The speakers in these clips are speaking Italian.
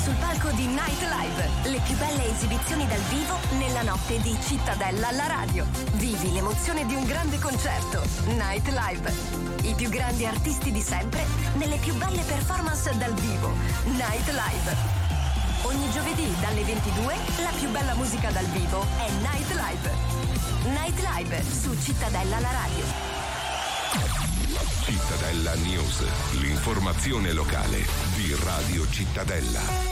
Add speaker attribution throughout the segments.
Speaker 1: sul palco di Night Live, le più belle esibizioni dal vivo nella notte di Cittadella alla radio. Vivi l'emozione di un grande concerto. Night Live. I più grandi artisti di sempre nelle più belle performance dal vivo. Night Live. Ogni giovedì dalle 22 la più bella musica dal vivo è Night Live. Night Live su Cittadella alla radio.
Speaker 2: Cittadella News, l'informazione locale di Radio Cittadella.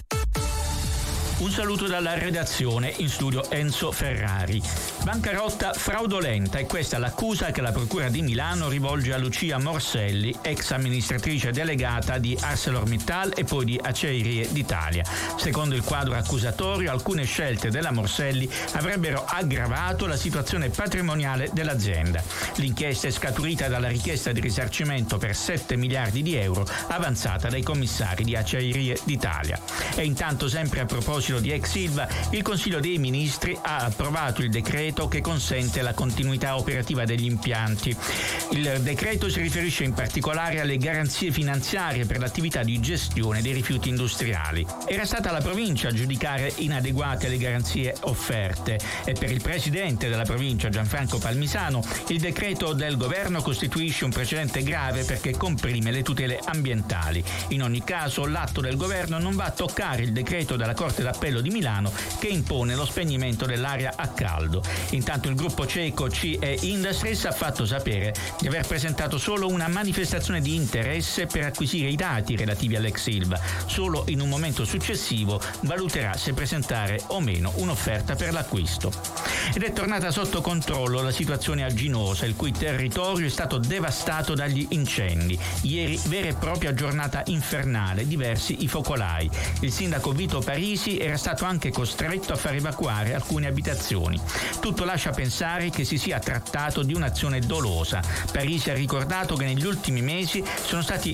Speaker 3: Un saluto dalla redazione, in studio Enzo Ferrari. Bancarotta fraudolenta, è questa l'accusa che la Procura di Milano rivolge a Lucia Morselli, ex amministratrice delegata di ArcelorMittal e poi di Acciaierie d'Italia. Secondo il quadro accusatorio, alcune scelte della Morselli avrebbero aggravato la situazione patrimoniale dell'azienda. L'inchiesta è scaturita dalla richiesta di risarcimento per 7 miliardi di euro avanzata dai commissari di Acciaierie d'Italia. E intanto, sempre a proposito di ex Ilva, il Consiglio dei Ministri ha approvato il decreto che consente la continuità operativa degli impianti. Il decreto si riferisce in particolare alle garanzie finanziarie per l'attività di gestione dei rifiuti industriali. Era stata la provincia a giudicare inadeguate le garanzie offerte e per il presidente della provincia Gianfranco Palmisano il decreto del governo costituisce un precedente grave perché comprime le tutele ambientali. In ogni caso l'atto del governo non va a toccare il decreto della Corte d'Appello di Milano che impone lo spegnimento dell'aria a caldo. Intanto il gruppo ceco CE Industries ha fatto sapere di aver presentato solo una manifestazione di interesse per acquisire i dati relativi all'ex Ilva. Solo in un momento successivo valuterà se presentare o meno un'offerta per l'acquisto. Ed è tornata sotto controllo la situazione a Ginosa, il cui territorio è stato devastato dagli incendi. Ieri vera e propria giornata infernale, diversi i focolai. Il sindaco Vito Parisi era stato anche costretto a far evacuare alcune abitazioni. Tutto lascia pensare che si sia trattato di un'azione dolosa. Parisi ha ricordato che negli ultimi mesi sono stati